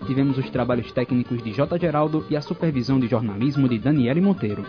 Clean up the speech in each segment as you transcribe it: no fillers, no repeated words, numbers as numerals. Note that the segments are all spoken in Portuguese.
tivemos os trabalhos técnicos de J. Geraldo e a supervisão de jornalismo de Daniele Monteiro.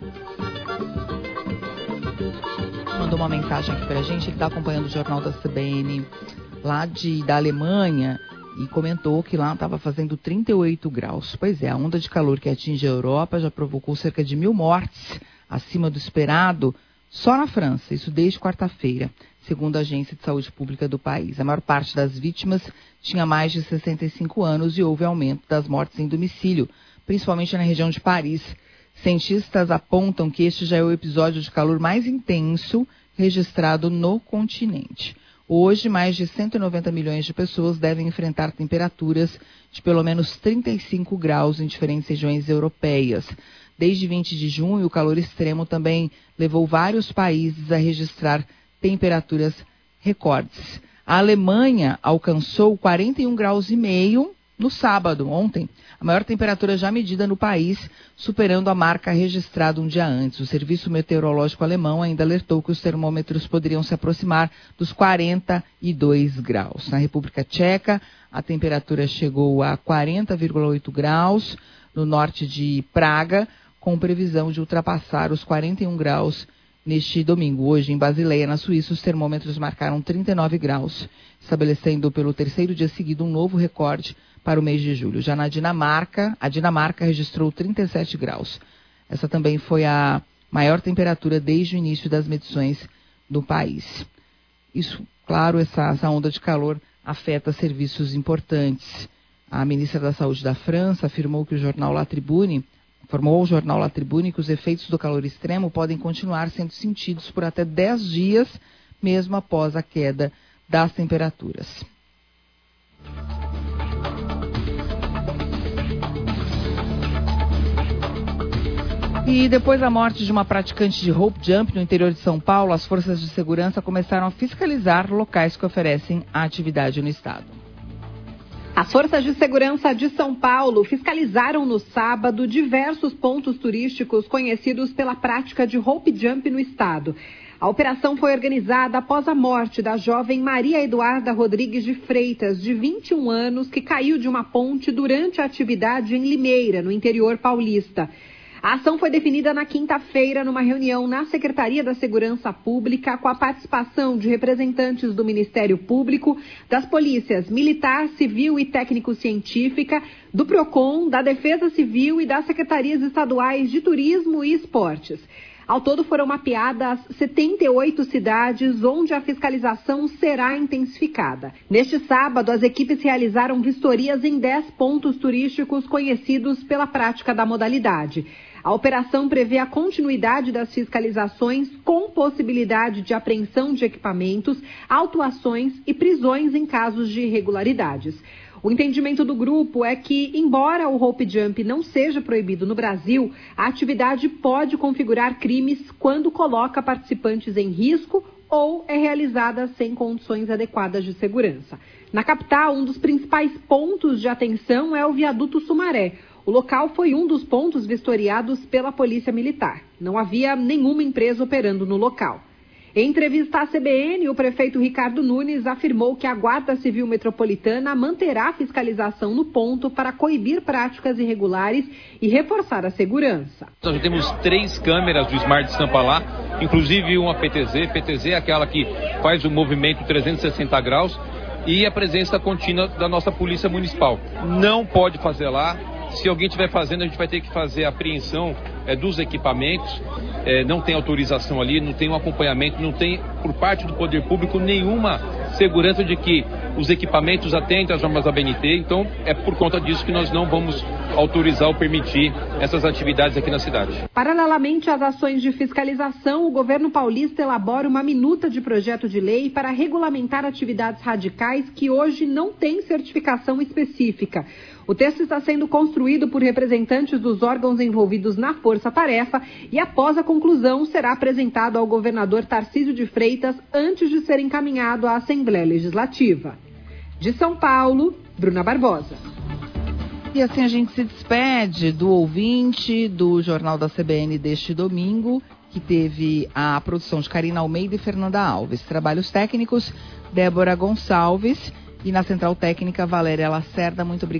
Mandou uma mensagem aqui pra gente, ele está acompanhando o jornal da CBN lá da Alemanha e comentou que lá estava fazendo 38 graus. Pois é, a onda de calor que atinge a Europa já provocou cerca de 1.000 mortes acima do esperado só na França, isso desde quarta-feira, segundo a Agência de Saúde Pública do país. A maior parte das vítimas tinha mais de 65 anos e houve aumento das mortes em domicílio, principalmente na região de Paris. Cientistas apontam que este já é o episódio de calor mais intenso registrado no continente. Hoje, mais de 190 milhões de pessoas devem enfrentar temperaturas de pelo menos 35 graus em diferentes regiões europeias. Desde 20 de junho, o calor extremo também levou vários países a registrar temperaturas recordes. A Alemanha alcançou 41,5 graus no sábado, ontem, a maior temperatura já medida no país, superando a marca registrada um dia antes. O Serviço Meteorológico Alemão ainda alertou que os termômetros poderiam se aproximar dos 42 graus. Na República Tcheca, a temperatura chegou a 40,8 graus no norte de Praga, com previsão de ultrapassar os 41 graus neste domingo. Hoje, em Basileia, na Suíça, os termômetros marcaram 39 graus, estabelecendo pelo terceiro dia seguido um novo recorde para o mês de julho. Já na Dinamarca, a Dinamarca registrou 37 graus. Essa também foi a maior temperatura desde o início das medições do país. Isso, claro, essa onda de calor afeta serviços importantes. A ministra da Saúde da França informou ao jornal La Tribune que os efeitos do calor extremo podem continuar sendo sentidos por até 10 dias, mesmo após a queda das temperaturas. E depois da morte de uma praticante de rope jump no interior de São Paulo, as forças de segurança começaram a fiscalizar locais que oferecem a atividade no estado. As forças de segurança de São Paulo fiscalizaram no sábado diversos pontos turísticos conhecidos pela prática de rope jump no estado. A operação foi organizada após a morte da jovem Maria Eduarda Rodrigues de Freitas, de 21 anos, que caiu de uma ponte durante a atividade em Limeira, no interior paulista. A ação foi definida na quinta-feira numa reunião na Secretaria da Segurança Pública com a participação de representantes do Ministério Público, das polícias Militar, Civil e Técnico-Científica, do PROCON, da Defesa Civil e das Secretarias Estaduais de Turismo e Esportes. Ao todo foram mapeadas 78 cidades onde a fiscalização será intensificada. Neste sábado, as equipes realizaram vistorias em 10 pontos turísticos conhecidos pela prática da modalidade. A operação prevê a continuidade das fiscalizações com possibilidade de apreensão de equipamentos, autuações e prisões em casos de irregularidades. O entendimento do grupo é que, embora o rope jump não seja proibido no Brasil, a atividade pode configurar crimes quando coloca participantes em risco ou é realizada sem condições adequadas de segurança. Na capital, um dos principais pontos de atenção é o viaduto Sumaré. O local foi um dos pontos vistoriados pela Polícia Militar. Não havia nenhuma empresa operando no local. Em entrevista à CBN, o prefeito Ricardo Nunes afirmou que a Guarda Civil Metropolitana manterá a fiscalização no ponto para coibir práticas irregulares e reforçar a segurança. Nós já temos 3 câmeras do Smart Sampa lá, inclusive uma PTZ. PTZ é aquela que faz o movimento 360 graus e a presença contínua da nossa Polícia Municipal. Não pode fazer lá. Se alguém estiver fazendo, a gente vai ter que fazer a apreensão dos equipamentos. Não tem autorização ali, não tem um acompanhamento, não tem, por parte do poder público, nenhuma segurança de que os equipamentos atendem às normas da BNT. Então, é por conta disso que nós não vamos autorizar ou permitir essas atividades aqui na cidade. Paralelamente às ações de fiscalização, o governo paulista elabora uma minuta de projeto de lei para regulamentar atividades radicais que hoje não têm certificação específica. O texto está sendo construído por representantes dos órgãos envolvidos na força-tarefa e, após a conclusão, será apresentado ao governador Tarcísio de Freitas antes de ser encaminhado à Assembleia Legislativa. De São Paulo, Bruna Barbosa. E assim a gente se despede do ouvinte do Jornal da CBN deste domingo, que teve a produção de Karina Almeida e Fernanda Alves. Trabalhos técnicos, Débora Gonçalves, e na Central Técnica, Valéria Lacerda. Muito obrigada.